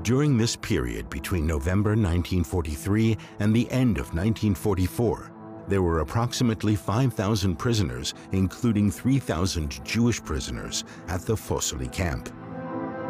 During this period between November 1943 and the end of 1944, there were approximately 5,000 prisoners, including 3,000 Jewish prisoners, at the Fossoli camp.